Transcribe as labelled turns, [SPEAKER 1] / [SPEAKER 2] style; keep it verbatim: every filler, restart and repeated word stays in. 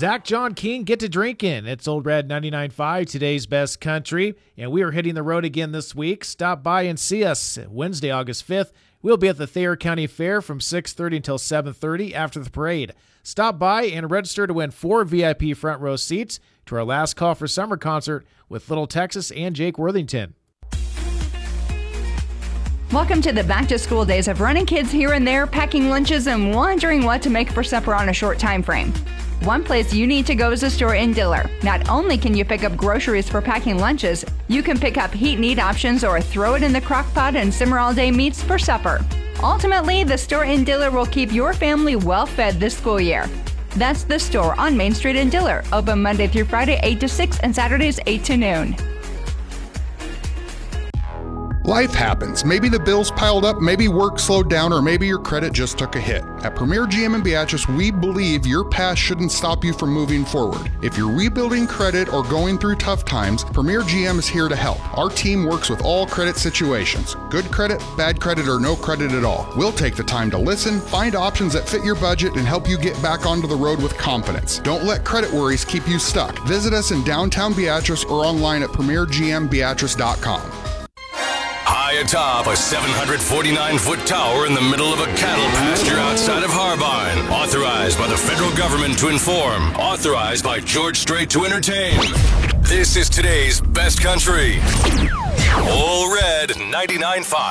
[SPEAKER 1] Zach John King, get to drinking. It's Old Red ninety-nine point five, today's best country, and we are hitting the road again this week. Stop by and see us Wednesday, August fifth. We'll be at the Thayer County Fair from six thirty until seven thirty after the parade. Stop by and register to win four V I P front row seats to our Last Call for Summer concert with Little Texas and Jake Worthington.
[SPEAKER 2] Welcome to the back-to-school days of running kids here and there, packing lunches, and wondering what to make for supper on a short time frame. One place you need to go is a store in Diller. Not only can you pick up groceries for packing lunches, you can pick up heat and eat options or throw it in the crock pot and simmer all day meats for supper. Ultimately, the store in Diller will keep your family well fed this school year. That's the store on Main Street in Diller, open Monday through Friday eight to six and Saturdays eight to noon.
[SPEAKER 3] Life happens. Maybe the bills piled up, maybe work slowed down, or maybe your credit just took a hit. At Premier G M in Beatrice, we believe your past shouldn't stop you from moving forward. If you're rebuilding credit or going through tough times, Premier G M is here to help. Our team works with all credit situations. Good credit, bad credit, or no credit at all. We'll take the time to listen, find options that fit your budget, and help you get back onto the road with confidence. Don't let credit worries keep you stuck. Visit us in downtown Beatrice or online at premier g m beatrice dot com.
[SPEAKER 4] High atop a seven hundred forty-nine foot tower in the middle of a cattle pasture outside of Harbine. Authorized by the federal government to inform. Authorized by George Strait to entertain. This is today's best country. All Red ninety-nine point five.